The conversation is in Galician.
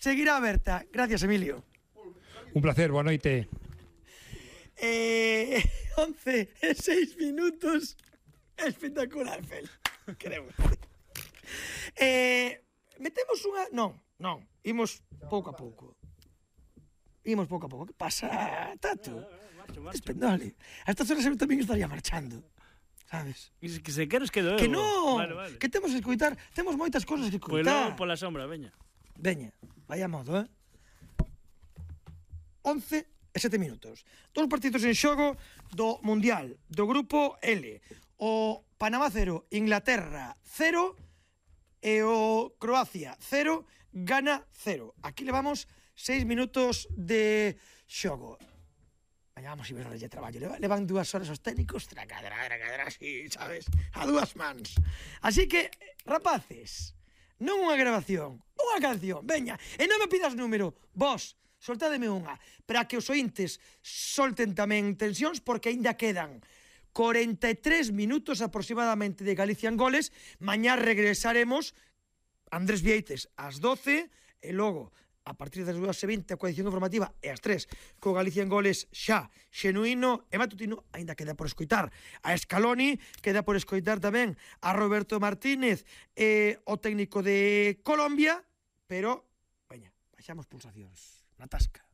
seguirá aberta. Gracias, Emilio. Un placer, boa noite. 11 e 6 minutos. Espectacular, Fel. Queremos. Metemos unha... Non, imos pouco a pouco. Que pasa, Tato? Despendole. A estas horas eu tamén estaría marchando. Sabes? Que se queres quedo eu. Que non, vale. que temos que escoitar. Temos moitas cosas que Pois escoitar. logo pola sombra, veña. Veña, vaya modo, 11 e 7 minutos. Dos partidos en xogo do Mundial, do Grupo L. O Panamá 0, Inglaterra 0 e o Croacia 0, Ghana 0. Aquí levamos 6 minutos de xogo. Vaya, vamos a ver de traballo. Levan 2 horas os técnicos, así, sabes? A 2 mans. Así que, rapaces, non unha grabación, unha canción, veña, e non me pidas número, vos, soltádeme unha, para que os ointes solten tamén tensións, porque aínda quedan 43 minutos aproximadamente de Galicia en goles. Mañá regresaremos Andrés Vieites ás 12 e logo a partir das 2:20 a coedición informativa e ás 3 co Galicia en goles xa xenuíno e matutino. Aínda queda por escoitar a Scaloni, queda por escoitar tamén a Roberto Martínez e o técnico de Colombia, pero veña, baixamos pulsacións na tasca.